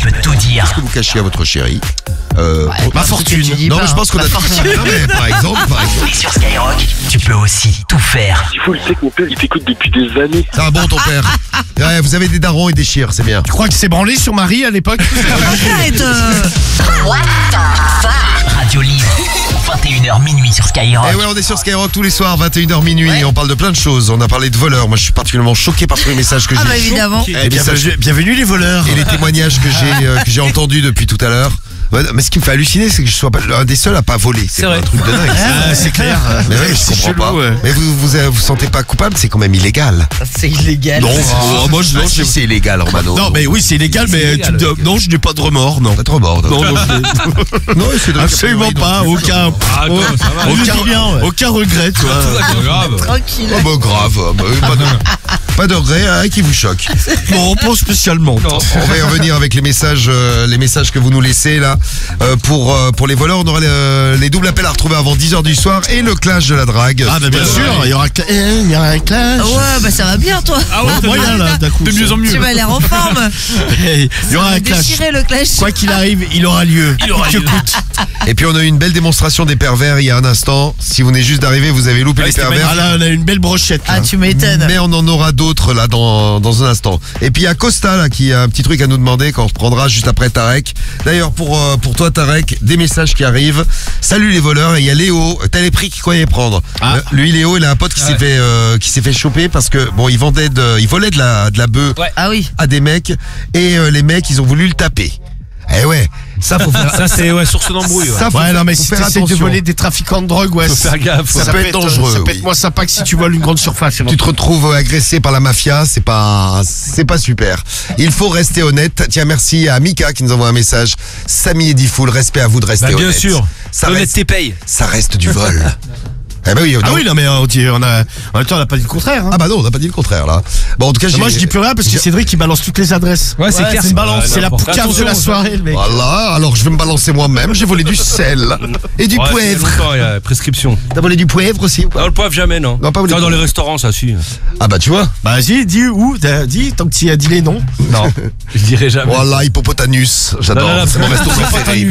peut tout dire. Qu'est-ce que vous cachez à votre chérie Ma fortune. Non, mais je pense qu'on a... Non, mais par exemple... Et sur Skyrock, tu peux aussi tout faire. Il faut le sait que mon père il t'écoute depuis des années. C'est un bon ton père. Ouais, vous avez des darons et des chires, c'est bien. Tu crois que c'est branlé sur Marie à l'époque? Arrête. Radio libre, 21h minuit sur Skyrock. Et ouais, on est sur Skyrock tous les soirs, 21h minuit, et on parle de plein de choses. On a parlé de voleurs. Moi, je suis particulièrement choqué par tous les messages que j'ai. Ah bah évidemment. Et Bienvenue les voleurs. Et les témoignages que j'ai entendus depuis tout à l'heure. Ouais, mais ce qui me fait halluciner, c'est que je sois pas l'un des seuls à pas voler. C'est un truc de dingue. C'est clair. Mais ouais, je comprends pas. Ouais. Mais vous sentez pas coupable? C'est quand même illégal. C'est illégal. Non, moi je non, c'est illégal, Romano. Non, mais oui, c'est illégal, mais non, je n'ai pas de remords, non. Pas trop mort. Non, Non, c'est absolument pas. Aucun regret, tu vois. Tranquille. Oh bah grave, pas de regret, hein, qui vous choque. Non, pas spécialement. On va y revenir avec les messages que vous nous laissez là. Pour les voleurs, on aura les doubles appels à retrouver avant 10h du soir et le clash de la drague. Ah bah bien sûr, il y aura un clash. Ouais, bah ça va bien toi. Ah ouais, moyen là, d'un coup. De mieux en mieux. Tu vas l'air en forme. Il y aura un clash. Déchirer le clash. Quoi qu'il arrive, il aura lieu. Et puis on a eu une belle démonstration des pervers il y a un instant. Si vous venez juste d'arriver, vous avez loupé les pervers. Ah là, on a une belle brochette. Ah, tu m'étonnes. Mais on en aura d'autres là dans un instant. Et puis il y a Costa là qui a un petit truc à nous demander qu'on reprendra juste après Tarek. D'ailleurs pour toi Tarek, des messages qui arrivent. Salut les voleurs, et il y a Léo. T'as les prix qu'il croyait prendre. Lui Léo, il a un pote qui s'est fait choper parce que bon il volait de la bœuf à des mecs et les mecs ils ont voulu le taper. Eh ouais, ça faut faire. Ça c'est source d'embrouille. Ouais, non mais si t'essayes de voler des trafiquants de drogue, ouais, faut faire gaffe. Ça peut être dangereux. Ça peut être moins sympa que si tu voles une grande surface. Tu te retrouves agressé par la mafia, c'est pas super. Il faut rester honnête. Tiens, merci à Mika qui nous envoie un message. Samy et Diffoul, respect à vous de rester honnête. Bien sûr. L'honnêteté paye. Ça reste du vol. Eh ben oui, oui, non mais en même temps on n'a pas dit le contraire. Hein. Ah bah non, on n'a pas dit le contraire là. Bon en tout cas, moi je dis plus rien parce que Cédric il balance toutes les adresses. Ouais, c'est clair, c'est la poucave de la soirée le mec. Voilà, alors je vais me balancer moi-même, j'ai volé du sel et du poivre. Il y a prescription. T'as volé du poivre aussi ou pas? Non, le poivre jamais, non. Non, pas volé. Dans les restaurants, ça si. Ah bah tu vois. Bah vas-y, dis où, dis tant que tu as dit les noms. Non, je dirais jamais. Voilà, hippopotanus, j'adore. C'est mon resto préféré.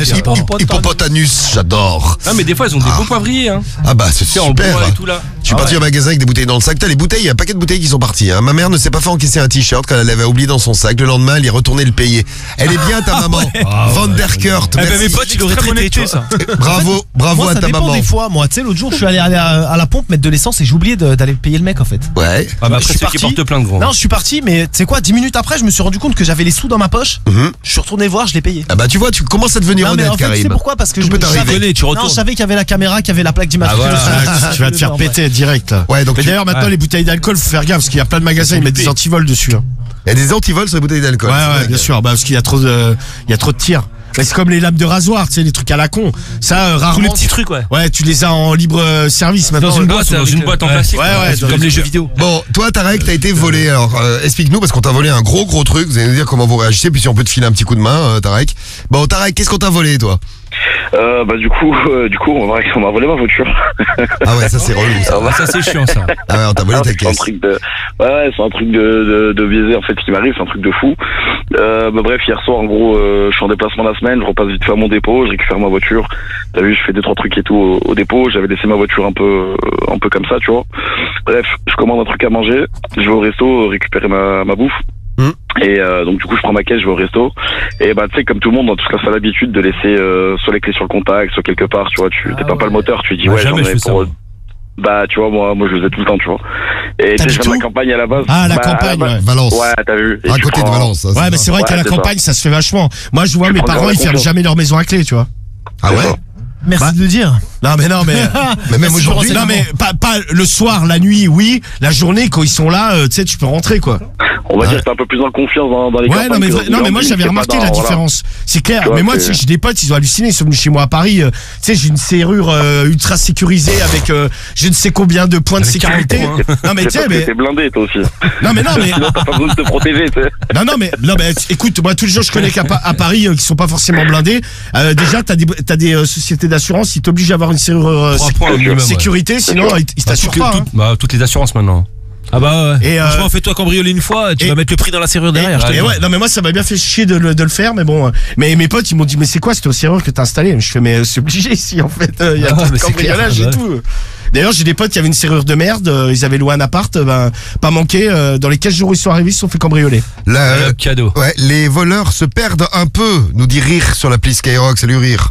Hippopotanus, j'adore. Ah mais des fois ils ont des bons poivriers hein. Ah bah c'est super. Et tout, là. Je suis parti au magasin avec des bouteilles dans le sac. T'as les bouteilles, il y a un paquet de bouteilles qui sont parties. Hein. Ma mère ne s'est pas fait encaisser un t-shirt quand elle l'avait oublié dans son sac. Le lendemain, elle est retournée le payer. Elle est bien ta maman. Van der Kurt. Mes potes, ils l'auraient traité, tu vois. Bravo moi, à ça ta dépend maman. des fois. Moi, tu sais, l'autre jour, je suis allé à la pompe mettre de l'essence et j'ai oublié d'aller payer le mec en fait. Ouais. Ah bah je après suis c'est qui parti. porte plainte gros. Non, je suis parti, mais tu sais quoi, 10 minutes après, je me suis rendu compte que j'avais les sous dans ma poche. Je suis retourné voir, je l'ai payé. Ah bah tu vois, tu commences à devenir Non, mais honnête, en fait, tu sais Karim. pourquoi? Parce que Tout je peut me t'arriver. Tu Non, retournes. je savais qu'il y avait la caméra, qu'il y avait la plaque d'immatriculation. Tu vas te faire péter direct là. Ouais, donc Mais d'ailleurs maintenant les bouteilles d'alcool faut faire gaffe parce qu'il y a plein de magasins ils mettent des antivols dessus. Hein. il y a des antivols sur les bouteilles d'alcool. Ouais bien sûr, parce qu'il y a trop de tirs. Mais c'est comme les lames de rasoir, tu sais, les trucs à la con. Ça, rarement. Tous les petits trucs, ouais. Ouais, tu les as en libre service maintenant. Dans une boîte en plastique. Ouais, comme les jeux vidéo. Bon, toi Tarek, t'as été volé. Alors explique-nous parce qu'on t'a volé un gros truc. Vous allez nous dire comment vous réagissez, puis si on peut te filer un petit coup de main, Tarek. Bon, Tarek, qu'est-ce qu'on t'a volé, toi? Bah du coup on m'a volé ma voiture. Ah ouais, ça c'est relou. Ça c'est chiant ça. Ah ouais, on t'a volé ta C'est un caisse. truc de c'est un truc de biaisé en fait qui m'arrive, c'est un truc de fou. Bah bref, hier soir en gros je suis en déplacement la semaine, je repasse vite fait à mon dépôt, je récupère ma voiture. T'as vu, je fais 2-3 trucs et tout au dépôt, j'avais laissé ma voiture un peu comme ça, tu vois. Bref, je commande un truc à manger, je vais au resto récupérer ma bouffe. Et donc du coup je prends ma caisse, je vais au resto et bah tu sais comme tout le monde, en tout cas ça a l'habitude de laisser soit les clés sur le contact, soit quelque part, tu vois, tu t'éteins pas le moteur, tu dis ouais j'en ai pour... Bah tu vois moi je le faisais tout le temps, tu vois. Et tu sais, je viens de la campagne à la base. Ah la campagne, ouais. Valence. Ouais, t'as vu. À côté de Valence. Ça, Ouais, mais c'est vrai qu'à la campagne ça se fait vachement. Moi je vois mes parents ils ferment jamais leur maison à clé, tu vois. Ah ouais. Merci de le dire. Non mais mais même aujourd'hui. Non mais pas le soir, la nuit, oui. La journée quand ils sont là, tu sais, tu peux rentrer quoi. On va dire que t'es un peu plus en confiance dans les Ouais, non mais moi j'avais remarqué la différence. C'est clair. Mais moi, tu sais, j'ai des potes, ils ont halluciné, ils sont venus chez moi à Paris. Tu sais, j'ai une serrure ultra sécurisée avec je ne sais combien de points de sécurité. Non mais tu sais, mais t'es blindé toi aussi. Non mais sinon t'as pas besoin de te protéger, tu sais. Non mais écoute, moi tous les gens que je connais à Paris qui sont pas forcément blindés, déjà t'as des sociétés d'assurance, ils t'obligent à avoir une serrure sécurité, sinon ils t'assurent pas. Toutes les assurances maintenant. Ah bah ouais. Et, franchement, fais-toi cambrioler une fois, tu vas mettre le prix dans la serrure derrière. je te Et dis. ouais, non mais moi ça m'a bien fait chier de le faire, mais bon. Mais mes potes ils m'ont dit mais c'est quoi cette serrure que t'as installée? Je fais mais c'est obligé ici en fait. Il y a Ah, tout mais le c'est clair, cambriolage et ouais. tout. D'ailleurs j'ai des potes qui avaient une serrure de merde, ils avaient loué un appart, pas manqué. Dans les 15 jours où ils sont arrivés, ils se sont fait cambrioler. Hop, cadeau. Ouais, les voleurs se perdent un peu, nous dit Rire sur l'appli Skyrock. Salut Rire.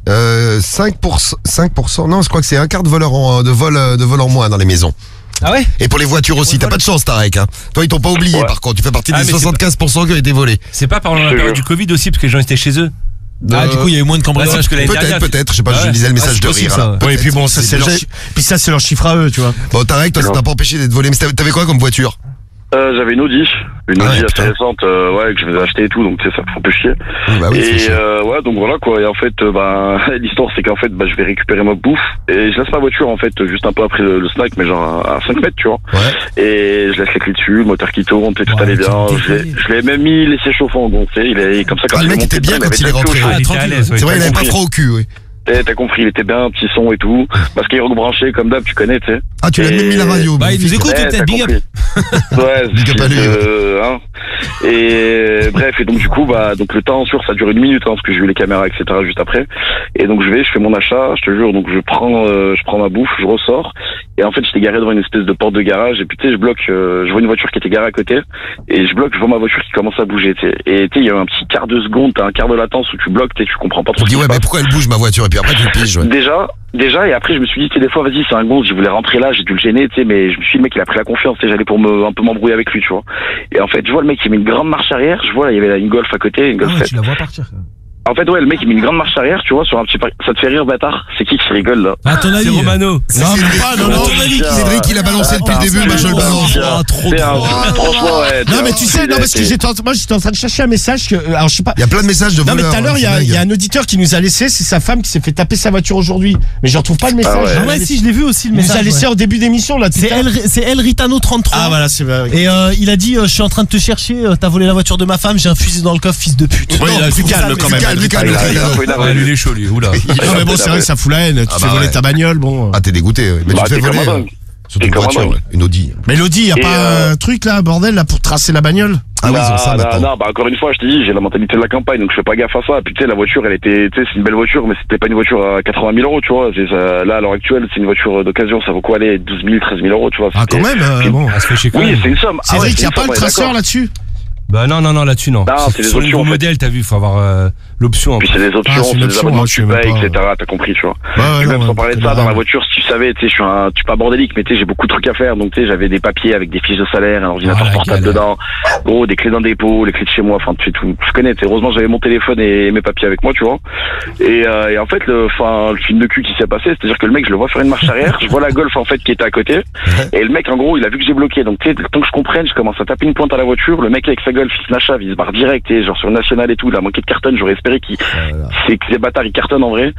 5%, non, je crois que c'est un quart de vol en moins dans les maisons. Ah ouais? Et pour les voitures aussi, t'as pas de chance Tarek, hein. Toi ils t'ont pas oublié par contre, tu fais partie des mais c'est 75% qui ont été volés. C'est pas pendant la période du Covid aussi, parce que les gens étaient chez eux. Ah, du coup, il y a eu moins de cambriolage que l'année dernière. Peut-être, je sais pas, Ah je ouais. lisais le message de c'est possible, Rire. ça, là. ouais. Peut-être. Ouais, et puis bon, ça c'est leur chiffre à eux, tu vois. Bon Tarek, toi ça t'a pas empêché d'être volé, mais t'avais quoi comme voiture? J'avais une Audi Ah ouais, assez putain. récente, ouais, que je m'avais acheté et tout, donc tu sais, ça me fait un peu chier. Bah oui, c'est Et chiant. ouais, donc voilà quoi. Et en fait, l'histoire c'est qu'en fait, je vais récupérer ma bouffe et je laisse ma voiture en fait juste un peu après le snack, mais genre à 5 mètres, tu vois. Ouais. Et je laisse les clés dessus, le moteur qui tourne, tout allait bien. Je l'ai même mis l'essai chauffant, donc tu sais, il est comme ça quand Ah, le mec était bien quand il est rentré. Ah, il était à l'aise, ouais. C'est vrai, il avait pas compris. trop au cul, oui. T'as compris, il était bien, petit son et tout. Parce qu'il est rebranché comme d'hab, tu connais, tu sais. Ah, tu l'as même mis la radio. Bah, il nous magnifique. écoute, Ouais, peut-être, t'as big up. compris. Ouais, Big up à lui, hein. Et bref, et donc du coup, donc le temps sûr, ça dure 1 minute, hein, parce que j'ai vu les caméras, etc. juste après. Et donc je fais mon achat, je te jure, donc je prends ma bouffe, je ressors. Et en fait, j'étais garé devant une espèce de porte de garage, et puis tu sais, je bloque, je vois une voiture qui était garée à côté, et je bloque, je vois ma voiture qui commence à bouger, tu sais. Et tu sais, il y a un petit quart de seconde, t'as un quart de latence où tu bloques, tu sais, tu comprends pas trop Tu ce dis qui ouais, se mais passe. pourquoi elle bouge ma voiture? Et puis après tu piges, ouais. Déjà, et après je me suis dit, tu sais, des fois, vas-y, c'est un gonze, je voulais rentrer là, j'ai dû le gêner, tu sais, mais je me suis dit, le mec, il a pris la confiance, tu sais, j'allais pour un peu m'embrouiller avec lui, tu vois. Et en fait, je vois le mec, il met une grande marche arrière, je vois, là, il y avait là, une Golf à côté, une Golf 7. Tu la vois partir. En fait, ouais, le mec, il met une grande marche arrière, tu vois, sur un petit ça te fait rire, bâtard? C'est qui rigole, là? À ton avis. C'est Romano. Non, mais pas, non, non. Cédric, il a balancé depuis le début, moi je le balance. Franchement, ouais. Non, mais tu sais, non, parce que moi j'étais en train de chercher un message que, alors je sais pas. Il y a plein de messages de Non, voleurs. mais tout à l'heure, il y a un auditeur qui nous a laissé, c'est sa femme qui s'est fait taper sa voiture aujourd'hui. Mais je retrouve pas le message. Ah ouais. Ah ouais, si, je l'ai vu aussi le Il nous message. a laissé ouais. au début d'émission, là. C'est El Ritano 33. Ah, voilà, c'est vrai. Et il a dit, je suis en train de te chercher, t'as volé la voiture de ma femme, j'ai un fusil dans le coffre, fils de pute. Ouais, il a plus calme quand même. Calme. Ouais, lui, il est chaud, lui. Oula. Non, mais bon, c'est vrai que ça fout la haine. Tu Ah fais bah voler ouais. ta bagnole, bon. Ah, t'es dégoûté, ouais. Mais tu te fais t'es comme voler. un dingue. Surtout T'es une comme un voiture, dingue. ouais. Une Audi. Mais Lodi, y a Et, pas un truc là, bordel, là, pour tracer la bagnole? Ah oui, ils ont ça maintenant. Non, encore une fois, je t'ai dit, j'ai la mentalité de la campagne, donc je fais pas gaffe à ça. Puis tu sais, la voiture, elle était, tu sais, c'est une belle voiture, mais c'était pas une voiture à 80 000 euros, tu vois. Là, à l'heure actuelle, c'est une voiture d'occasion, ça vaut quoi aller 12 000, 13 000 euros, tu vois. Ah, quand même, bon. Ah, se fait chier quand Oui, même. c'est une somme. C'est vrai qu'il y a pas le traceur là-dessus? Bah non, là-dessus, non. Non, c'est les Sur les options, nouveaux en fait. modèles, t'as vu, faut avoir l'option. Puis c'est des options, Ah, c'est c'est une des option, abonnements moi, que je tu sais même payes, pas. etc. T'as compris, tu vois. Ouais, Puis même non, sans parler de ça, ouais. dans la voiture, si tu savais, tu sais, je suis pas bordélique, mais tu sais, j'ai beaucoup de trucs à faire. Donc tu sais, j'avais des papiers avec des fiches de salaire, un ordinateur Ah, la portable galère. dedans, gros, des clés d'un dépôt, les clés de chez moi, enfin tu sais tout. Je connais, tu sais, heureusement j'avais mon téléphone et mes papiers avec moi, tu vois. Et en fait, le film de cul qui s'est passé, c'est-à-dire que le mec, je le vois faire une marche arrière, je vois la Golf en fait qui était à côté, et le mec, en gros, il a vu que j'ai bloqué. Donc tu sais, le temps que je comprenne, je commence à taper une pointe à la voiture, le mec avec sa Golf, il se nachave, il se barre direct, tu sais, genre sur le national et tout, il a manqué de carton, j'aurais espéré que ces bâtards ils cartonnent en vrai.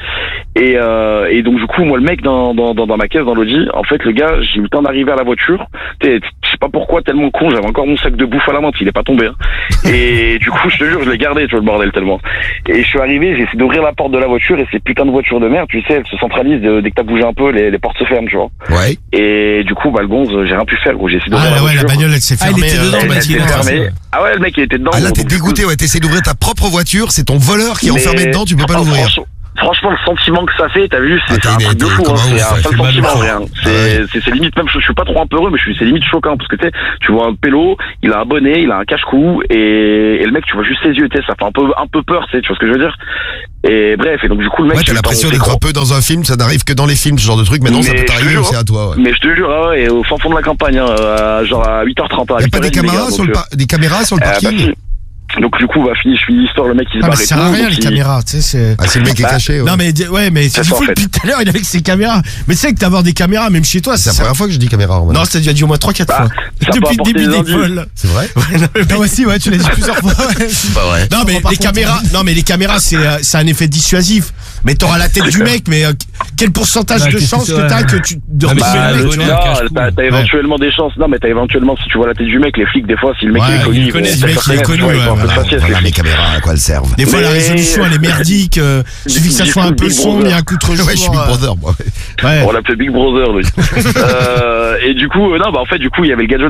Et donc du coup, moi le mec dans ma caisse, dans l'Audi, en fait le gars, j'ai eu le temps d'arriver à la voiture. Je sais pas pourquoi, tellement con, j'avais encore mon sac de bouffe à la main, il est pas tombé. Hein. Et du coup, je te jure, je l'ai gardé, tu vois, le bordel tellement. Et je suis arrivé, j'ai essayé d'ouvrir la porte de la voiture et ces putains de voitures de merde, tu sais, elles se centralisent dès que t'as bougé un peu, les portes se ferment, tu vois. Ouais. Et du coup, le gonze, j'ai rien pu faire, gros. J'ai essayé d'ouvrir Ah, la ouais, la voiture. bagnole, elle s'est Ah, il fermée. était dedans, Elle bah, s'est il est fermée. Ah ouais, le mec il était dedans. Ah là, gros. t'es Donc, du coup, dégoûté, ouais. T'essaies d'ouvrir ta propre voiture, c'est ton voleur qui est enfermé dedans, tu peux pas l'ouvrir. Franchement, le sentiment que ça fait, t'as vu, c'est Ah, un truc de fou, comme hein, un c'est ouf, un ouais, sale c'est mal sentiment, au fond. rien. C'est limite même, je suis pas trop un peu heureux, mais c'est limite choquant, parce que tu vois un pélo, il a un bonnet, il a un cache-cou, et le mec, tu vois juste ses yeux, ça fait un peu peur, tu vois ce que je veux dire. Et bref, et donc du coup, le mec, Ouais, t'as il l'impression est d'être un peu dans un film, ça n'arrive que dans les films, ce genre de truc. Maintenant, ça Mais peut je te t'arriver jure, aussi à toi, ouais. Mais je te jure, ah ouais, et au fin fond de la campagne, genre à 8h30, Y a pas des caméras sur le parking? Donc du coup, je finis l'histoire, le mec il se Ah, barre mais et ça sert à tout, rien donc les il- caméras, tu sais, c'est. Ah, si le mec est caché, ouais. Non mais ouais, mais c'est ça, fou en fait. depuis tout à l'heure, il est avec ses caméras. Mais tu sais que d'avoir des caméras, même chez toi, C'est la ça. première fois que je dis caméra, en Non, ça a déjà dit au moins 3-4 Bah, fois. ça peut Depuis le apporter début des des indices. vols. C'est vrai? Ah ouais, si, ouais, tu l'as dit plusieurs fois. Ouais. Pas vrai. Non mais les caméras, non mais les caméras c'est un effet dissuasif. Mais t'auras la tête du mec, mais quel pourcentage de chances que t'as que tu de repérer le mec, tu vois? T'as éventuellement des chances. Non, mais t'as éventuellement, si tu vois la tête du mec, les flics, des fois, si le mec il est connu, il est connu, les caméras, à quoi elles servent? Des fois, la résolution, elle est merdique. Suffit que ça soit un peu sombre, il y a un coup de jour. Ouais, je suis Big Brother, moi. On l'appelait Big Brother, lui. Et du coup, non, bah en fait, du coup, il y avait le gadget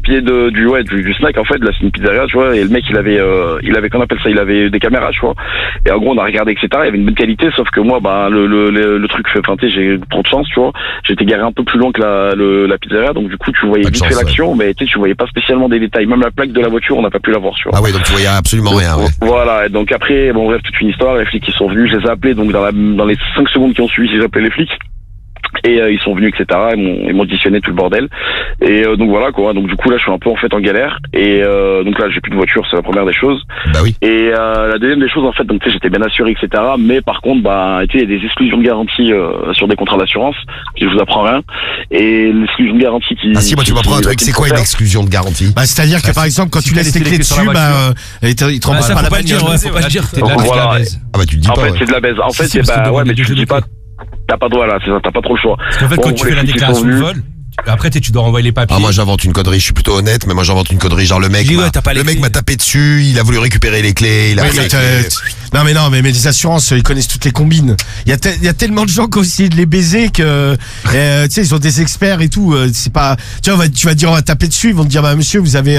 du snack, en fait, de la Cine Pizzeria, tu vois, et le mec, il avait, qu'on appelle ça, il avait des caméras, tu vois. Et en gros, on a regardé, etc. Il y avait une bonne qualité, sauf que moi, bah, le truc fait, enfin, tu sais, j'ai trop de chance, tu vois. J'étais garé un peu plus loin que la pizzeria, donc du coup, tu voyais vite fait l'action, mais tu voyais pas spécialement des détails. Même la plaque de la voiture, on n'a pas pu la voir, tu vois. Ah ouais, donc tu voyais absolument rien, ouais. Voilà, donc après, bon, bref, toute une histoire, les flics, ils sont venus, je les ai appelés, donc dans les 5 secondes qui ont suivi, j'ai appelé les flics. Et ils sont venus, etc. Ils m'ont auditionné tout le bordel. Et donc voilà quoi. Donc du coup là, je suis un peu en fait en galère. Et donc là, j'ai plus de voiture, c'est la première des choses. Bah oui. Et la deuxième des choses, en fait, donc tu sais, j'étais bien assuré, etc. Mais par contre, bah, tu sais, il y a des exclusions de garantie sur des contrats d'assurance. Je vous apprends rien. Et l'exclusion de garantie qui. Ah si, moi tu m'apprends un truc. C'est quoi une exclusion de garantie? Bah c'est-à-dire que par exemple, quand tu laisses les clés dessus, bah, il te remboursent pas la bagnole. Faut pas le dire. C'est de la baise. Ah bah tu le dis pas. En fait, c'est de la baise. En fait, c'est pas. Ouais, mais tu le dis pas. T'as pas de droit là, c'est ça, t'as pas trop le choix. Parce qu'en fait, quand tu fais la déclaration de vol, après tu dois renvoyer les papiers. Ah moi j'invente une connerie, je suis plutôt honnête, mais moi j'invente une connerie, genre le mec m'a tapé dessus, il a voulu récupérer les clés, il a non mais les assurances, ils connaissent toutes les combines. Il y a tellement de gens qui ont essayé de les baiser que tu sais, ils sont des experts et tout, c'est pas tu vas dire on va taper dessus, ils vont te dire bah monsieur, vous avez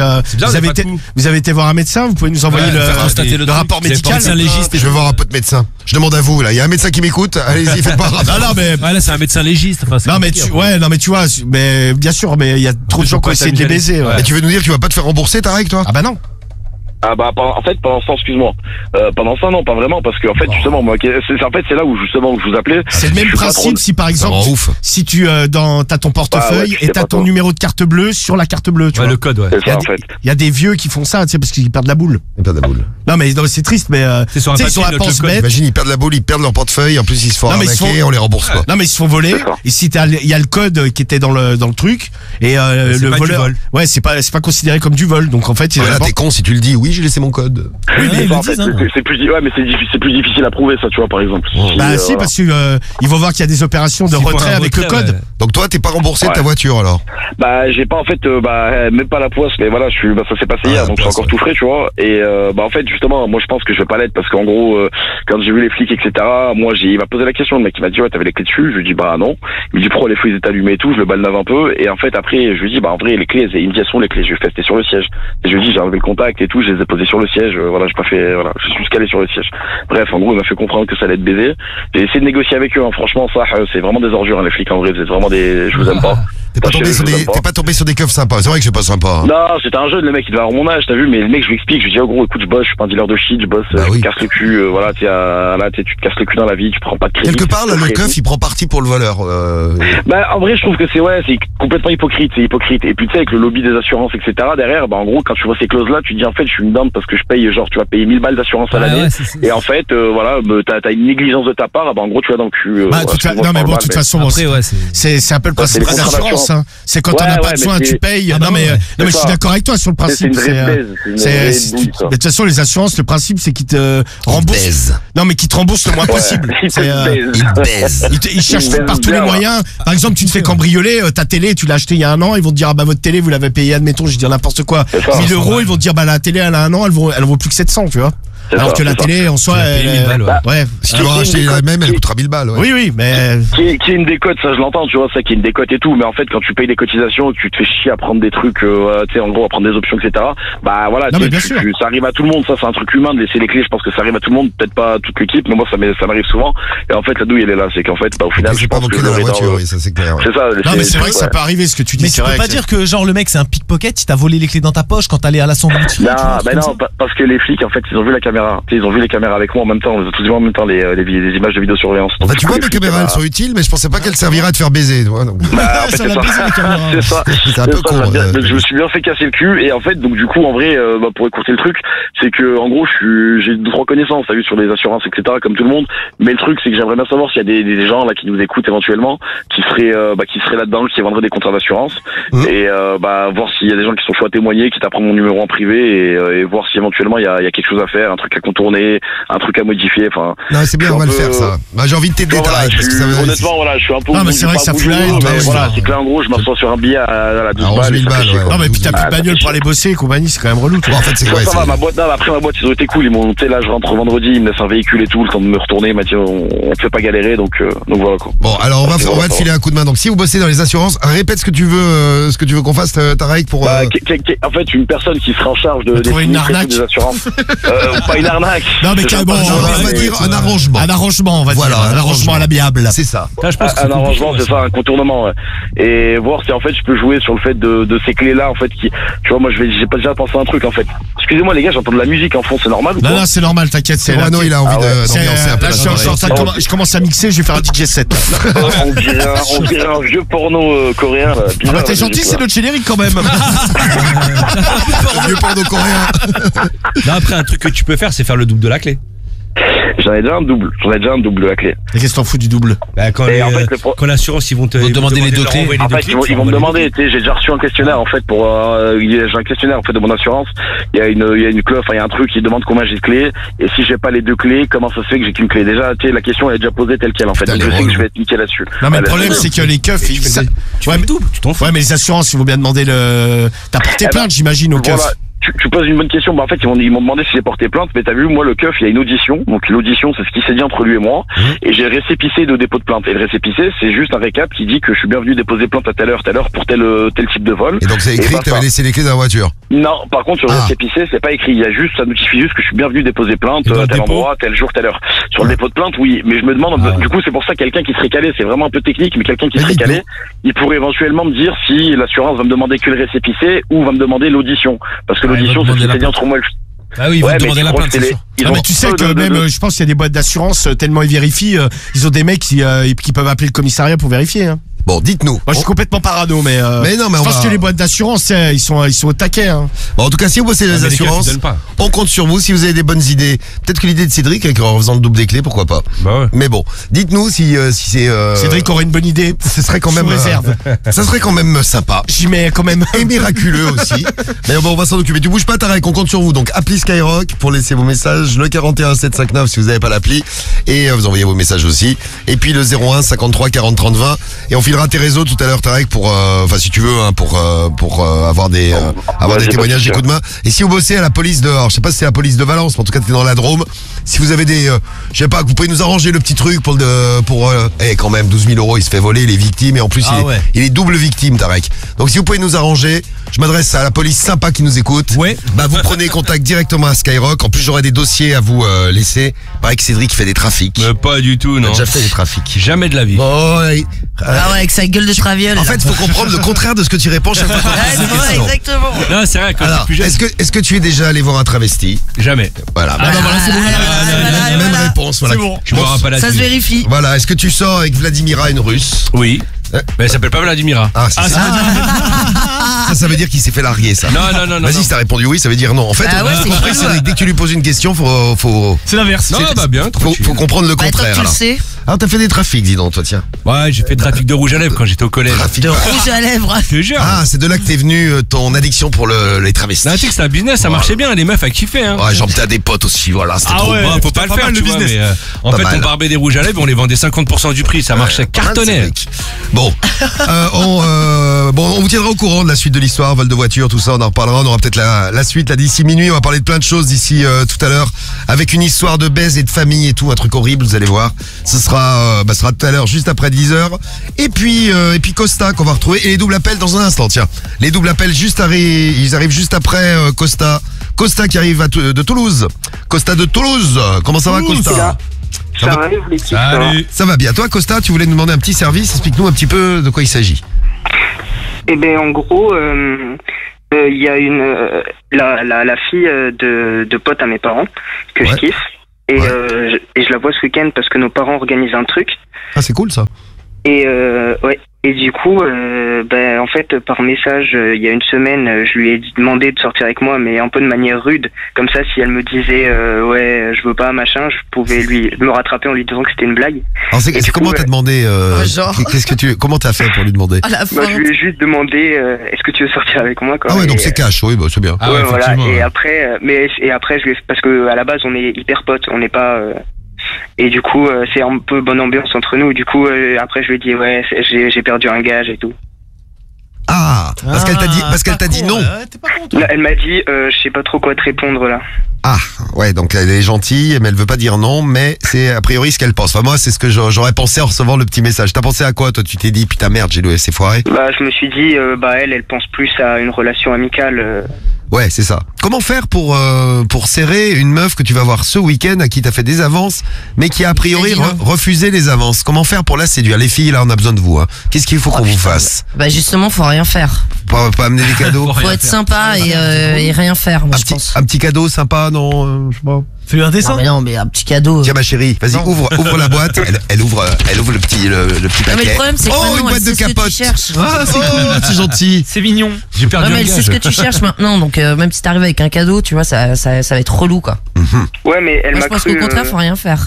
été voir un médecin, vous pouvez nous envoyer le rapport médical. Je vais voir un peu de médecin. Je demande à vous là, il y a un médecin qui m'écoute, allez-y, faites pas. Non mais là c'est un médecin légiste. Non mais tu vois, mais bien sûr, mais il y a trop de gens qui ont essayé de les baiser. Mais tu veux nous dire que tu vas pas te faire rembourser ta règle, toi? Ah bah non. Ah bah en fait pendant ça, excuse-moi, pendant ça non, pas vraiment, parce que en fait justement moi c'est là où justement je vous appelais. C'est le même principe si par exemple si tu t'as ton portefeuille et t'as ton numéro de carte bleue sur la carte bleue, tu vois le code, ouais. C'est ça en fait. Il y a des vieux qui font ça, tu sais, parce qu'ils perdent la boule. Non mais c'est triste, mais c'est sur un papier, ils sont à pense bête. Imagine, ils perdent la boule, ils perdent leur portefeuille, en plus ils se font arnaquer, on les rembourse pas. Non mais ils se font voler. Et si il y a le code qui était dans le truc et le voleur, ouais, c'est pas considéré comme du vol, donc en fait là t'es con si tu le dis. Oui, j'ai laissé mon code. Oui, mais en fait, c'est plus difficile à prouver ça, tu vois, par exemple. Bah si, parce que ils vont voir qu'il y a des opérations de retrait avec le code. Donc toi, t'es pas remboursé de ta voiture alors? Bah j'ai pas en fait, même pas la poisse, mais voilà, ça s'est passé hier, donc je suis encore tout frais, tu vois. Et bah en fait justement, moi je pense que je vais pas l'être parce qu'en gros, quand j'ai vu les flics, etc. Moi il m'a posé la question, le mec il m'a dit ouais t'avais les clés dessus, je lui dis bah non. Il me dit pourquoi les feux ils étaient allumés et tout, je le balnave un peu et en fait après je lui dis bah en vrai les clés, il me dit elles sont les clés, je lui fais c'était sur le siège. Et je lui dis j'ai enlevé le contact et tout, je les ai posées sur le siège. Voilà, j'ai pas fait, voilà, je suis juste calé sur le siège. Bref, en gros, il m'a fait comprendre que ça allait être baisé. J'ai essayé de négocier avec eux, hein. Franchement, ça, c'est vraiment des ordures, hein, les flics, en vrai, c'est vraiment des, je vous aime pas. T'es pas tombé sur des keufs sympas. C'est vrai que c'est pas sympa. Non, c'était un jeune, le mec, il devait avoir mon âge, t'as vu, mais le mec, je lui explique, je lui dis, oh gros, écoute, je bosse, je suis pas un dealer de shit, je bosse, je te casse le cul, voilà, tu te casses le cul dans la vie, tu prends pas de crédit. Quelque part, là, le keuf, il prend parti pour le voleur. Bah, en vrai, je trouve que c'est complètement hypocrite, c'est hypocrite. Et puis, tu sais, avec le lobby des assurances, etc., derrière, bah, en gros, quand tu vois ces clauses-là, tu dis, en fait, je suis une dinde parce que je paye, genre, tu vas payer 1000 balles d'assurance à l'année. Et en fait, voilà, t'as une négligence de ta part, bah, en gros, tu vas dans le cul. Non, mais bon, de toute façon, c'est un peu le principe des assurances, hein. C'est quand t'en as pas de soin, tu payes. Non, mais je suis d'accord avec toi sur le principe. Mais de toute façon, les assurances, le principe, c'est qu'ils te remboursent. Non, mais qu'ils te remboursent le moins possible. Ils cherchent par tous les moyens. Par exemple, tu te fais cambrioler, ta télé, tu l'as acheté il y a un an, ils vont te dire, ah bah votre télé, vous l'avez payé, admettons, je vais dire n'importe quoi, 1000 €, ils vont te dire, bah la télé, elle a un an, elle vaut plus que 700, tu vois. Alors que la télé, en soi, ouais. Si tu vas racheter la même, elle coûtera 1000 balles. Oui, mais. Qui est une décote, ça je l'entends, tu vois, ça qui est une décote et tout, mais en fait, quand tu payes des cotisations, tu te fais chier à prendre des trucs, tu sais, en gros, à prendre des options, etc. Bah voilà, ça arrive à tout le monde, ça c'est un truc humain de laisser les clés, je pense que ça arrive à tout le monde, peut-être pas à toute l'équipe, mais moi ça m'arrive souvent. Et en fait, la douille elle est là, c'est qu'en fait, bah au final, je pense que dans la voiture, oui, ça c'est clair. C'est ça. Non, mais c'est vrai que ça peut arriver ce que tu dis. Mais tu peux pas dire que genre le mec c'est un pickpocket, il t'a volé les clés dans ta poche quand t'allais à la sandwich. Non, bah non, parce que les flics, en fait, ils ont vu la caméra, ils ont vu les caméras avec moi en même temps, on a tous vu en même temps les images de vidéosurveillance. Bah tu vois, mes caméras elles sont utiles, mais je pensais pas qu'elles serviraient à te faire baiser, toi. Bah, en fait, c'est ça. C'est un peu con. Je me suis bien fait casser le cul et en fait, donc du coup, en vrai, pour écourter le truc, c'est que en gros, j'ai d'autres reconnaissances, t'as vu, sur les assurances, etc., comme tout le monde. Mais le truc, c'est que j'aimerais bien savoir s'il y a des gens là qui nous écoutent éventuellement, qui seraient là-dedans, qui vendraient des contrats d'assurance, et voir s'il y a des gens qui sont chauds à témoigner, qui t'apprennent mon numéro en privé et voir si éventuellement il y a quelque chose à faire, un truc à contourner, un truc à modifier. Enfin. Non, c'est bien, on va le faire ça. Bah, j'ai envie de t'aider, Tarek, parce que ça va. Honnêtement, voilà, je suis un peu. Ah, mais c'est vrai que ça fout la haine. Voilà, c'est que là, en gros, je m'assois sur un billet à la 12 balles. 11 000 balles, ouais. Non, mais puis t'as plus de bagnole pour aller bosser et compagnie, c'est quand même relou. Bon, en fait, c'est ça va, ma boîte, après ma boîte, ils ont été cool. Ils m'ont monté là, je rentre vendredi, ils me laissent un véhicule et tout, le temps de me retourner. Ils m'ont dit, on te fait pas galérer, donc voilà quoi. Bon, alors on va te filer un coup de main. Donc, si vous bossez dans les assurances, répète ce que tu veux qu'on fasse, Tarek, pour. En fait, une personne qui sera en charge de trouver une arnaque des assurances. Pas une arnaque. Non, mais carrément, on va dire un arrangement. Un arrangement, on va dire. Un arrangement à l'amiable. C'est ça. Un arrangement, c'est ça, un contournement. Et voir si en fait je peux jouer sur le fait de ces clés-là, en fait, qui, tu vois, moi j'ai pas déjà pensé à un truc en fait. Excusez-moi les gars, j'entends de la musique en fond, c'est normal ou pas? Non, c'est normal, t'inquiète. C'est Renaud, il a envie d'ambiancer un peu. Je commence à mixer, je vais faire un DJ set. On dirait un vieux porno coréen. Ah bah t'es gentil, c'est notre générique quand même. Vieux porno coréen. Non, après, un truc que tu peux faire, c'est faire le double de la clé. J'en ai déjà un double de la clé. Et qu'est-ce que t'en fous du double? Bah, quand l'assurance, ils vont te demander les deux clés. En fait, ils vont me demander, tu sais, j'ai déjà reçu un questionnaire, en fait, j'ai un questionnaire, en fait, de mon assurance. Il y a une clause, enfin, il y a un truc qui demande combien j'ai de clés. Et si j'ai pas les deux clés, comment ça se fait que j'ai qu'une clé? Déjà, tu sais, la question, elle est déjà posée telle quelle, en fait. Donc, je sais que je vais être niqué là-dessus. Non, mais le problème, c'est que les keufs, tu fais le double, tu t'en fous. Ouais, mais les assurances, ils vont bien demander t'as porté plainte, j'imagine, aux keufs. Tu poses une bonne question. Bah, en fait, ils m'ont demandé si j'ai porté plainte, mais t'as vu, moi, le keuf, il y a une audition. Donc, l'audition, c'est ce qui s'est dit entre lui et moi. Et j'ai récépissé de dépôt de plainte. Et le récépissé, c'est juste un récap qui dit que je suis bien venu déposer plainte à telle heure pour tel type de vol. Et donc, c'est écrit que t'avais laissé les clés dans la voiture? Non, par contre, sur le récépissé, c'est pas écrit. Ça notifie juste que je suis bien venu déposer plainte à tel endroit, tel jour, telle heure. Sur le dépôt de plainte, oui. Mais je me demande, du coup, c'est pour ça, quelqu'un qui serait calé, c'est vraiment un peu technique, mais quelqu'un qui serait calé, il pourrait éventuellement me dire si l'assurance va me demander que le récépissé ou va me demander l'audition. Parce que l'audition, c'est ce qui s'est dit entre moi et le... Ah oui, ils vont te demander la plainte, c'est sûr. Mais tu sais que même, je pense qu'il y a des boîtes d'assurance, tellement ils vérifient, ils ont des mecs qui peuvent appeler le commissariat pour vérifier. Hein. Bon, dites-nous. Moi, je suis complètement parano, mais non, mais je pense que les boîtes d'assurance, ils sont au taquet. Hein. Bon, en tout cas, si vous bossez les assurances, on compte sur vous. Si vous avez des bonnes idées, peut-être que l'idée de Cédric, en faisant le double des clés, pourquoi pas. Bah ouais. Mais bon, dites-nous si c'est. Cédric aurait une bonne idée. Ce serait quand même. réserve. Ça serait quand même sympa. J'y mets quand même. Et miraculeux aussi. Mais bon, on va s'en occuper. Tu bouges pas, Tarek, on compte sur vous. Donc, appli Skyrock pour laisser vos messages. Le 41 759 si vous n'avez pas l'appli. Et vous envoyez vos messages aussi. Et puis le 01 53 40 30 20. Et on filera tes réseaux tout à l'heure, Tarek, pour, enfin, si tu veux, hein, pour avoir des témoignages, des coups de main. Et si vous bossez à la police de, alors, je sais pas si c'est la police de Valence, mais en tout cas, t'es dans la Drôme. Si vous avez des, je sais pas, vous pouvez nous arranger le petit truc quand même, 12 000 €, il se fait voler, il est victime, et en plus, il est double victime, Tarek. Donc, si vous pouvez nous arranger, je m'adresse à la police sympa qui nous écoute. Ouais. Bah, vous prenez contact directement à Skyrock. En plus, j'aurai des dossiers à vous laisser. Pareil que Cédric fait des trafics. Pas du tout, Il a non. déjà fait des trafics. Jamais de la vie. Oh, Ah ouais, avec sa gueule de traviole. en fait, il faut comprendre le contraire de ce que tu réponds chaque fois. Ouais, exactement. Non, c'est vrai, quand j'étais Alors, plus jeune. est-ce que tu es déjà allé voir un travesti? Jamais. Voilà. Voilà, c'est bon. Même Voilà. réponse. Voilà. C'est bon. Je boirai pas la Ça se vérifie. Voilà. Est-ce que tu sors avec Vladimira, une russe? Oui. Mais elle s'appelle pas Vladimira. Ah, c'est ça. Ça veut dire qu'il s'est fait larguer, ça. Non. Vas-y, si t'as répondu oui, ça veut dire non. En fait, Ah ouais, c'est compris, cool. Cédric, dès que tu lui poses une question, faut C'est l'inverse. Non, bah bien, tranquille. faut comprendre le Bah, toi, contraire. tu le alors. sais. Ah, t'as fait des trafics, dis donc, toi, tiens. Ouais, j'ai fait trafic de rouge à lèvres quand j'étais au collège. Trafic. De rouge à lèvres. Je te jure. Ah, c'est de là que t'es venu, ton addiction pour les travestis. Non, tu sais que c'est un business, ça marchait bien, les meufs a kiffé, hein. Ouais, j'en mettais à des potes aussi, voilà, c'était trop. ouais. Bon, faut pas le faire, mal, tu le vois, business. mais en Pas fait, mal. on barbait des rouges à lèvres, on les vendait 50% du prix, ça marchait, Pas mal, cartonnait. Cédric. Bon, on vous tiendra au courant de la suite de l'histoire, vol de voiture, tout ça, on en reparlera, on aura peut-être la suite là d'ici minuit, on va parler de plein de choses d'ici tout à l'heure, avec une histoire de baise et de famille et tout, un truc horrible, vous allez voir. Ce sera tout à l'heure, juste après 10h. Et puis Costa qu'on va retrouver, et les doubles appels dans un instant, tiens. Les doubles appels ils arrivent juste après Costa. Costa qui arrive de Toulouse. Costa de Toulouse, comment ça va Costa? Ça arrive, l'équipe. Salut. Ça va bien. Toi, Costa, tu voulais nous demander un petit service. Explique-nous un petit peu de quoi il s'agit. Eh ben, en gros, il y a la fille de pote à mes parents que je kiffe. Et je la vois ce week-end parce que nos parents organisent un truc. Ah, c'est cool ça. Et ouais. Et du coup, en fait, par message, il y a une semaine, je lui ai demandé de sortir avec moi, mais un peu de manière rude. Comme ça, si elle me disait ouais, je veux pas, machin, je pouvais me rattraper en lui disant que c'était une blague. Alors comment t'as demandé genre. Comment t'as fait pour lui demander? Je lui ai juste demandé est-ce que tu veux sortir avec moi, quoi. Ah ouais, donc c'est cash, oui, bah c'est bien. Ah ouais, voilà. effectivement, Et ouais. après, parce que à la base, on est hyper potes, on n'est pas. Et du coup, c'est un peu bonne ambiance entre nous. Du coup, après, je lui ai dit ouais, j'ai perdu un gage et tout. Ah, parce qu'elle t'a dit non. T'es pas con, toi. Là, elle m'a dit je sais pas trop quoi te répondre là. Ah, ouais, donc elle est gentille, mais elle veut pas dire non, mais c'est a priori ce qu'elle pense. Enfin, moi, c'est ce que j'aurais pensé en recevant le petit message. T'as pensé à quoi, toi? Tu t'es dit, putain, merde, j'ai loué, c'est foiré? Je me suis dit elle pense plus à une relation amicale. Ouais, c'est ça. Comment faire pour serrer une meuf que tu vas voir ce week-end, à qui t'as fait des avances, mais qui a a priori Elle dit non. refusé les avances? Comment faire pour la séduire? Les filles, là, on a besoin de vous. Hein. Qu'est-ce qu'il faut qu'on vous fasse? Bah justement, faut rien faire. Pas amener des cadeaux? Faut être sympa et rien faire, moi, je pense. Un petit cadeau sympa, non? Je sais pas. Fais-lui un dessin. Non mais un petit cadeau. Tiens, ma chérie, vas-y, ouvre la boîte. Elle ouvre le petit paquet. Non mais le problème c'est que Oh, maintenant une elle boîte de sait ce que tu capote. cherches. Ah, c'est gentil. C'est mignon. J'ai Ouais, perdu mais un elle sait ce que gage. tu cherches maintenant, donc même si t'arrives avec un cadeau, tu vois, ça va être relou quoi. Ouais, mais elle Moi m'a je pense cru. qu'au contraire, faut rien faire.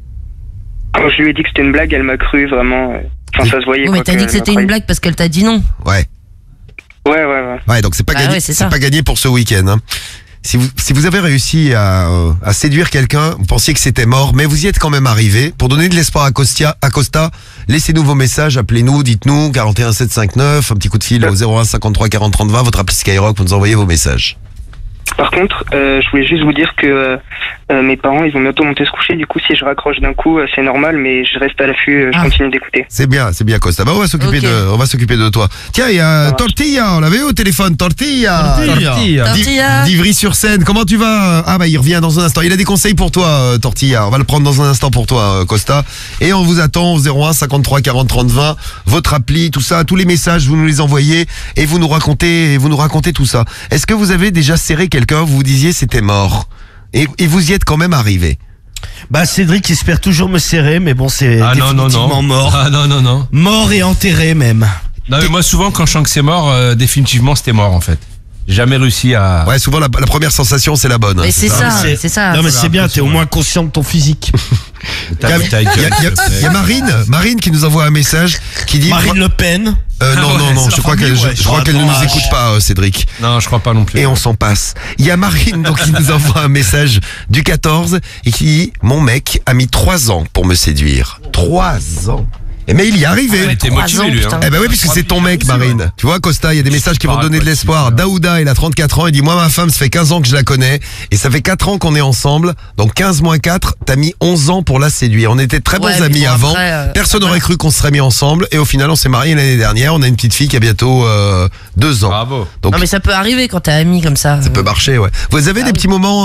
Quand je lui ai dit que c'était une blague, elle m'a cru vraiment. Enfin, ça se voyait. Oui, mais quoi, t'as dit que c'était une blague parce qu'elle t'a dit non. Ouais. Ouais. Ouais, donc c'est pas Bah gagné. ouais, c'est c'est ça. pas gagné pour ce week-end. Hein. Si vous avez réussi à séduire quelqu'un, vous pensiez que c'était mort, mais vous y êtes quand même arrivé. Pour donner de l'espoir à Costa, laissez-nous vos messages, appelez-nous, dites-nous 41 759, un petit coup de fil au 01 53 40 30 20, votre appli Skyrock pour nous envoyer vos messages. Par contre, je voulais juste vous dire que mes parents, ils vont bientôt monter se coucher. Du coup, si je raccroche d'un coup, c'est normal, mais je reste à l'affût, je continue d'écouter. C'est bien Costa. Bah, on va s'occuper de toi. Tiens, il y a Tortilla, on l'avait au téléphone, Tortilla. Tortilla. d'Ivry-sur-Seine, comment tu vas? Ah bah il revient dans un instant. Il a des conseils pour toi, Tortilla. On va le prendre dans un instant pour toi, Costa. Et on vous attend au 01 53 40 30 20. Votre appli, tout ça, tous les messages, vous nous les envoyez et vous nous racontez tout ça. Est-ce que vous avez déjà serré quelqu'un, vous vous disiez c'était mort et vous y êtes quand même arrivé? Bah Cédric espère toujours me serrer, mais bon c'est Ah non, définitivement non. mort. Ah non. Mort et enterré même. Non, mais moi, souvent, quand je sens que c'est mort, définitivement, c'était mort, en fait. J'ai jamais réussi à. Ouais, souvent la première sensation c'est la bonne. Mais c'est ça, C'est- c'est ça. Non mais c'est bien, t'es au moins conscient de ton physique. Il y a Marine qui nous envoie un message qui dit Marine Le Pen. non, c'est je crois la qu'elle famille, ouais. ne nous Ah, écoute pas, Cédric. Non, je crois pas non plus. Et on s'en passe. Il y a Marine donc qui nous envoie un message du 14 et qui dit mon mec a mis 3 ans pour me séduire. 3 ans. Mais il y est arrivé. Il était 3 motivé, ans, lui. putain. Hein. Eh ben oui, puisque c'est ton mec, Marine. Tu vois, Costa, il y a des messages qui vont donner de l'espoir. Daouda, il a 34 ans, il dit, moi, ma femme, ça fait 15 ans que je la connais, et ça fait 4 ans qu'on est ensemble, donc 15 moins 4, t'as mis 11 ans pour la séduire. On était très bons Ouais, mais amis bon, avant, après, personne n'aurait cru qu'on se serait mis ensemble, et au final, on s'est mariés l'année dernière, on a une petite fille qui a bientôt 2 ans. Bravo. Donc, Non mais ça peut arriver quand t'es ami comme ça. ça peut marcher, ouais. Vous avez des petits moments,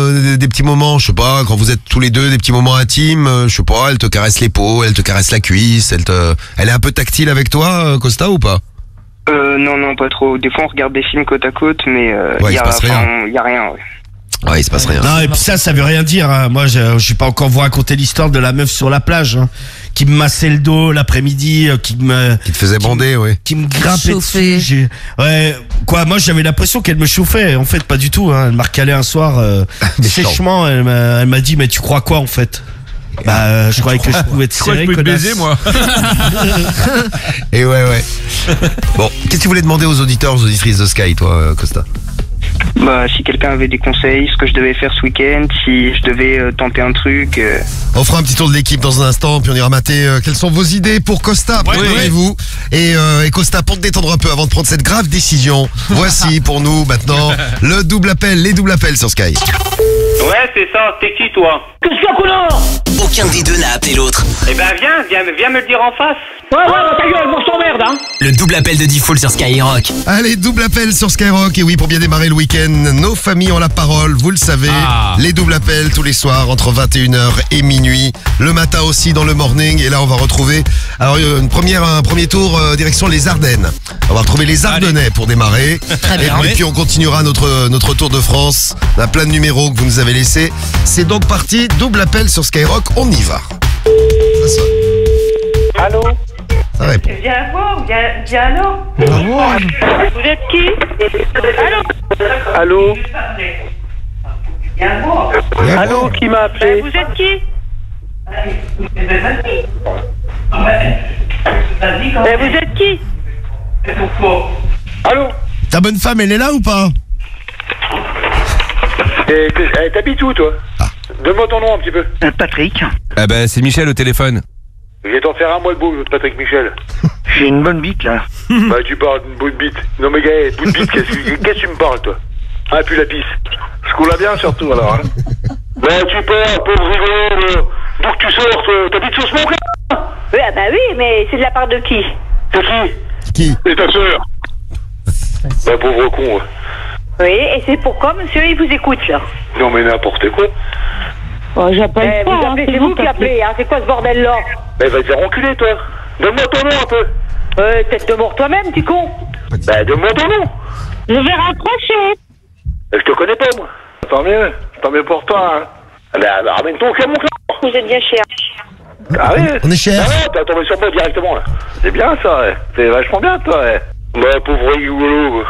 je sais pas, quand vous êtes tous les deux, des petits moments intimes, je sais pas, elle te caresse l'épaule, elle te caresse la cuisse, elle est un peu tactile avec toi, Costa, ou pas? Non, pas trop. Des fois, on regarde des films côte à côte, mais Ouais, il se passe rien. y a rien. Ouais. Ouais, il se passe rien. Non et puis ça veut rien dire. Hein. Moi je vais pas encore vous raconter l'histoire de la meuf sur la plage qui me massait le dos l'après-midi, qui Qui te faisait bander, oui. qui me grimpait Chauffait. dessus. Moi j'avais l'impression qu'elle me chauffait. En fait pas du tout. Hein. Elle m'a recalé un soir sèchement. Elle m'a dit mais tu crois quoi en fait? Bah je croyais que je pouvais te Je crois que serrer. je peux te connasse. baiser, moi. Et ouais. Bon, qu'est-ce que tu voulais demander aux auditeurs, aux auditrices de Sky, toi, Costa? Si quelqu'un avait des conseils, ce que je devais faire ce week-end, si je devais tenter un truc. On fera un petit tour de l'équipe dans un instant, puis on ira mater quelles sont vos idées pour Costa, préparez-vous. Et Costa, pour te détendre un peu avant de prendre cette grave décision, voici pour nous maintenant les doubles appels sur Sky. Ouais, c'est ça. T'es qui, toi? Qu'est-ce qu'il y a, connard? Aucun des deux n'a appelé l'autre. Eh ben, viens me le dire en face. Ouais, ta gueule, moi je t'emmerde, hein. Le double appel de Default sur Skyrock. Allez, double appel sur Skyrock. Et oui, pour bien démarrer le week-end, nos familles ont la parole, vous le savez. Les doubles appels tous les soirs entre 21h et minuit. Le matin aussi dans le morning. Et là, on va retrouver alors un premier tour direction les Ardennes. On va retrouver les Ardennais pour démarrer. Très bien. Et puis on continuera notre tour de France. On a plein de numéros que vous nous avez laissés. C'est donc parti, double appel sur Skyrock. On y va. Ça sonne. Allô? Réponds. Viens voir, viens alors. Vous êtes qui? Allô? Viens voir. Allô, qui m'a appelé? Vous êtes qui? Vous êtes qui? Allô? Ta bonne femme, elle est là ou pas? T'habites où, toi? Donne-moi ton nom un petit peu. Patrick, Ah bah c'est Michel au téléphone. Je vais t'en faire un mois de beau, Patrick Michel. j'ai une bonne bite là. Bah, tu parles d'une bout de bite. Non, mais gars, bout de bite, qu'est-ce que tu me parles, toi? Ah, puis la pisse. Je coule bien, surtout, alors, hein. Bah, tu parles, pauvre rigolo, d'où que tu sors, toi? T'habites sur ce mot, Oui, ah bah oui, mais c'est de la part de qui? c'est qui? Qui? C'est ta sœur. Bah, pauvre con, ouais. Oui, et c'est pourquoi, monsieur, il vous écoute, là? Non, mais n'importe quoi. Oh, j'appelle pas, hein, c'est vous qui appelez, hein. C'est quoi ce bordel-là? Bah, va te faire enculer, toi. Donne-moi ton nom, un peu. Tête de mort toi-même, tu con. Bah, donne-moi ton nom. Je vais raccrocher. Je te connais pas, moi. Tant mieux pour toi, hein. Bah, ramène ton cul, mon clan. Vous êtes bien cher. Ah oui? On est cher. Ah ouais, t'as tombé sur moi directement, là. C'est bien, ça, ouais. C'est vachement bien, toi, ouais. Bah, pauvre rigolo.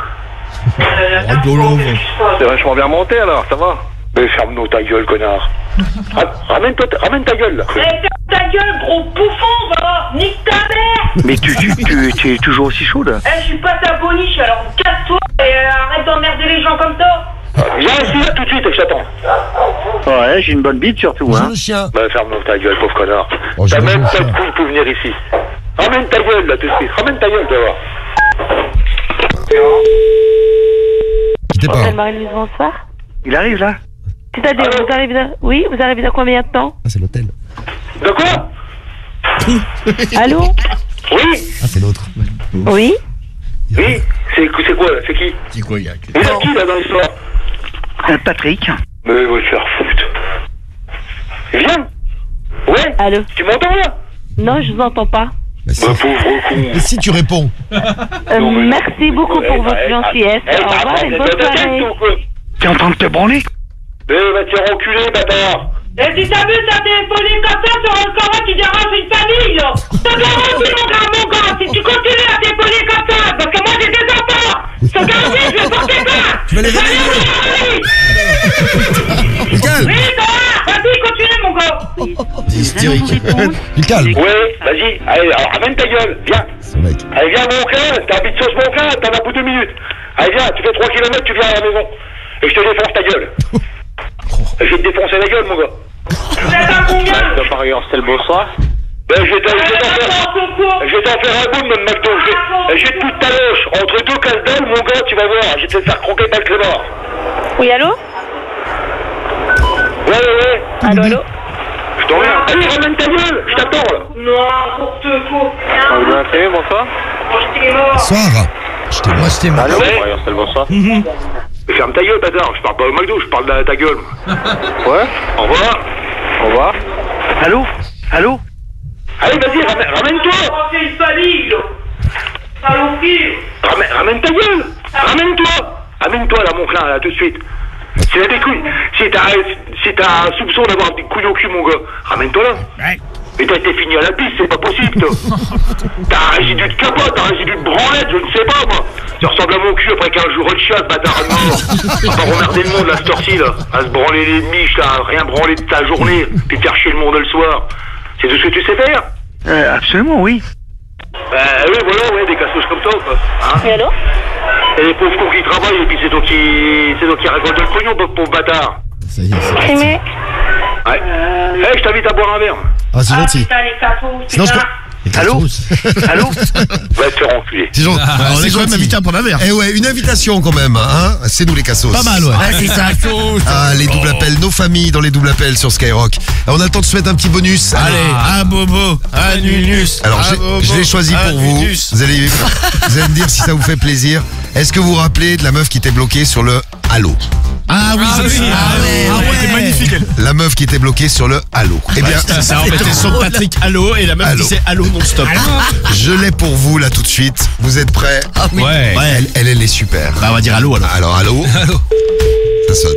C'est vachement bien monté, alors, ça va? Mais ferme-nous ta gueule, connard. Ramène ta gueule, là. Ferme ta gueule, gros bouffon, va. Nique ta mère. Mais tu es toujours aussi chaud là. Je suis pas ta boniche, alors casse-toi et arrête d'emmerder les gens comme ça. Viens ici, là, tout de suite, et je t'attends. Ouais, j'ai une bonne bite surtout, Bonjour hein. le chien. Bah, ferme-nous ta gueule, pauvre connard. Oh, j'ai T'as même bonjour, pas de couilles pour venir ici. Ramène ta gueule, là, tout de suite. Ramène ta gueule, tu vas voir. Quittez pas. Marie-Louise, bonsoir. Il arrive là. C'est-à-dire, vous arrivez dans... Oui, vous arrivez dans combien de temps? Ah, c'est l'hôtel. De quoi? Allô? Oui? Ah, c'est l'autre. Oui? Oui? C'est quoi, là? C'est qui? C'est quoi, gars? Vous êtes qui, là, dans l'histoire? Patrick. Mais va te faire foutre. Viens. Ouais? Allô? Tu m'entends, là? Non, je vous entends pas. Bah, si. Bah, pauvre con. Et si tu réponds? Non, mais Merci beaucoup pour votre gentillesse. Au revoir et bonne soirée. T'es en train de te branler? Mais va te faire enculer, bâtard. Et si t'as vu ça téléphoner comme ça sur un coran qui dérange une famille, là? Ça garantit, mon gars, si tu continues à téléphoner comme ça, parce que moi j'ai des enfants, ça garantit, je vais porter plainte. Tu vas les réveiller. Calme. Oui, ça va. Vas-y, continue, mon gars. Hystérique. Du calme. Ouais, vas-y. Allez, alors, ramène ta gueule. Viens. Ce mec. Allez, viens, mon clan. T'habites sur ce mon clan, t'en as pour 2 minutes. Allez, viens, tu fais 3 km, tu viens à la maison. Et je te défonce ta gueule. Je vais te défoncer la gueule, mon gars. Vous êtes à combien? De Paris, c'était le bonsoir. Ben, je vais t'en faire un bout de notre McDo. Je vais te foutre ta loche. Entre deux casse-dalle, mon gars, tu vas voir. Je vais te faire croquer par le clément. Oui, allô? Ouais. Allô? Je t'en viens. Allez, ramène ta gueule. Je t'attends, là. N'importe quoi. Vous m'appelez, bonsoir? Je t'ai mort. Soir. Je t'ai mort. Allô? Ouais, c'était le bonsoir. Ferme ta gueule, bâtard. Je parle pas au McDo, je parle de ta gueule. Ouais? Au revoir. Au revoir. Allô? Allô? Allez, vas-y, ramène-toi. C'est une famille, là. Saloperie. Ramène ta gueule. Ramène-toi, là, mon clin, là, tout de suite. Si t'as des couilles, si t'as un soupçon d'avoir des couilles au cul, mon gars, ramène-toi là. Mais t'as été fini à la piste, c'est pas possible, toi. T'as un résidu de capote, un résidu de branlette, je ne sais pas, moi. Tu ressembles à mon cul après 15 jours de chasse, bâtard à mort. On va remerder le monde, là, cette heure-ci, là. À se branler les miches, là, à rien branler de ta journée, puis faire chier le monde le soir. C'est tout ce que tu sais faire? Absolument, oui. Oui, voilà, ouais, des cassos comme ça, quoi. Hein? Et allô? Et les pauvres cons qui travaillent, et puis c'est toi qui récolte le pognon, pauvre bâtard. Ça y est, c'est Crimé. Ouais. Je t'invite à boire un verre. Ah, c'est gentil. Putain, les capous. Sinon, je... Allô? Allô? Va te faire enculer. C'est gentil. On est quand même invité à prendre un verre. Eh ouais, une invitation quand même, hein. C'est nous les cassos. Pas mal, ouais. c'est ça. Ah, les doubles appels, nos familles dans les doubles appels sur Skyrock. On a le temps de se mettre un petit bonus. Allez, un bobo, un nunus. Alors, je l'ai choisi pour vous. Vous allez me dire si ça vous fait plaisir. Est-ce que vous vous rappelez de la meuf qui était bloquée sur le Halo? Ah oui, c'est magnifique. La meuf qui était bloquée sur le Halo. Eh bien, ça en fait son Patrick Halo et la meuf Allô. disait Halo non-stop. je l'ai pour vous là tout de suite. Vous êtes prêts? Ouais. Elle est super. Bah, on va dire Halo alors. Alors, Halo. Ça sonne.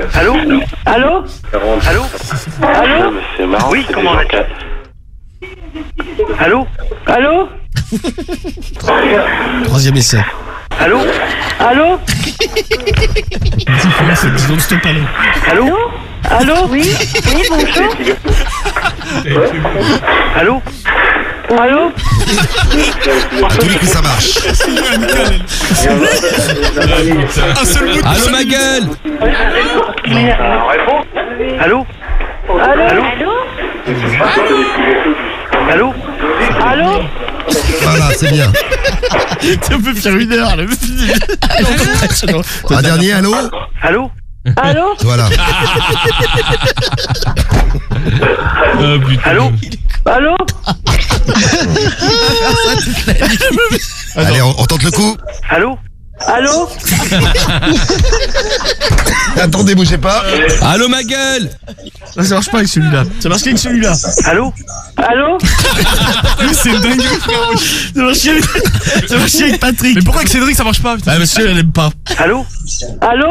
Allô? Allô? Allô? Allô? C'est marrant. Oui, comment on a Allô? Allô? Troisième essai. Allô? Allô? Disons stop allô. Allô? Allô? Oui, oui, bonjour. Allô? Allô? À tous les coups, ça marche. Un seul bout de Allô ma gueule. Allô? Allô? Allô? Allô? Voilà, c'est bien. Tu peux faire une heure, là. Un dernier, allô? Allô? Allô? Voilà. Allô? Allô? Allez, on tente le coup. Allô? Allô? Attendez, bougez pas. Allô ma gueule. Ça marche pas avec celui-là. Ça marche qu'avec celui-là. Allô? Allô? C'est dingue, frérot. Ça marche avec Patrick. Mais pourquoi avec Cédric ça marche pas? Ah, monsieur, elle aime pas. Allô? Allô?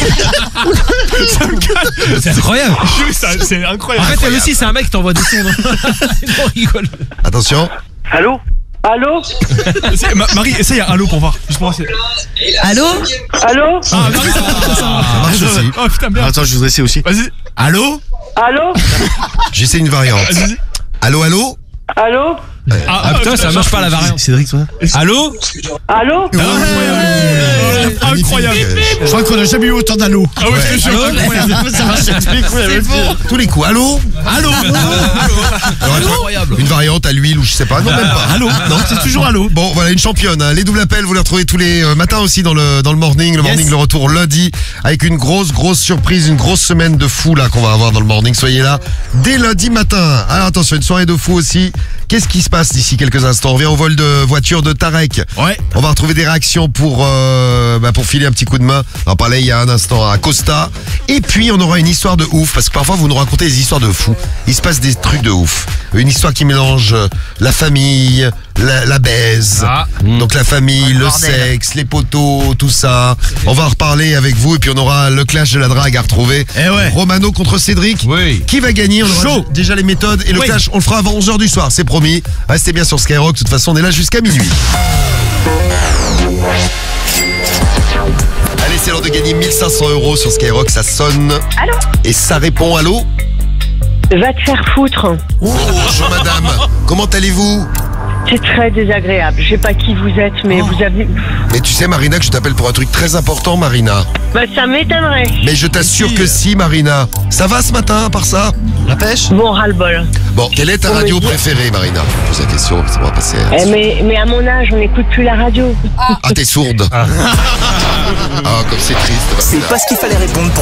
C'est incroyable. C'est incroyable. Arrête, elle aussi, c'est un mec qui t'envoie des sons. On rigole. Attention. Allô? Allô? Marie, essaye un allô pour voir. Juste pour voir. Allô? Allô? Ah, Marie, ça marche aussi. Oh putain, merde. Attends, je voudrais essayer aussi. Vas-y. Allô? Allô? J'essaie une variante. Vas-y. Allô, allô? Allô? Ah putain, ça marche pas la variante. Cédric, toi? Allô? Allô? Incroyable. Je crois qu'on a jamais eu autant d'allô. Ah ouais, je te jure. Ça marche Tous les coups. Allô? Allô? Incroyable. Une variante à l'huile ou je sais pas. Non, même pas. Allô? Non, c'est toujours allô. Bon, voilà, une championne. Hein. Les doubles appels, vous les retrouvez tous les matins aussi dans le morning. Le morning, le retour lundi, avec une grosse surprise, une grosse semaine de fou là qu'on va avoir dans le morning. Soyez là dès lundi matin. Alors attention, une soirée de fou aussi. Qu'est-ce qui se passe d'ici quelques instants? On revient au vol de voiture de Tarek. Ouais. On va retrouver des réactions pour filer un petit coup de main. On en parlait il y a un instant à Costa. Et puis on aura une histoire de ouf, parce que parfois vous nous racontez des histoires de fou. Il se passe des trucs de ouf. Une histoire qui mélange la famille, la baise, donc la famille, le sexe, les poteaux, tout ça. On va en reparler avec vous et puis on aura le clash de la drague à retrouver. Romano contre Cédric. Oui. Qui va gagner? On aura déjà les méthodes et le clash, on le fera avant 11h du soir, c'est promis. Restez bien sur Skyrock, de toute façon on est là jusqu'à minuit. Allez, c'est l'heure de gagner 1500 € sur Skyrock, ça sonne. Allô? Et ça répond, allô? Va te faire foutre. Oh, bonjour madame, comment allez-vous? C'est très désagréable. Je sais pas qui vous êtes, mais vous avez... Mais tu sais Marina que je t'appelle pour un truc très important, Marina. Bah ça m'étonnerait. Mais je t'assure que si, Marina. Ça va ce matin, à part ça? La pêche? Bon, ras-le-bol. Bon, quelle est ta radio préférée, Marina? Je pose la question, ça va passer. Mais à mon âge, on n'écoute plus la radio. Ah, t'es sourde. Ah, comme c'est triste. C'est pas ce qu'il fallait répondre pour